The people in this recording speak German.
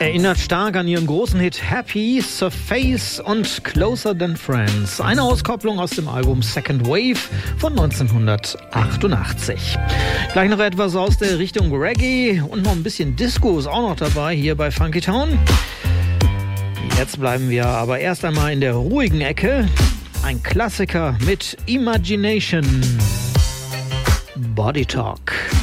Erinnert stark an ihren großen Hit Happy, Surface und Closer Than Friends. Eine Auskopplung aus dem Album Second Wave von 1988. Gleich noch etwas aus der Richtung Reggae und noch ein bisschen Disco ist auch noch dabei hier bei Funky Town. Jetzt bleiben wir aber erst einmal in der ruhigen Ecke. Ein Klassiker mit Imagination. Body Talk.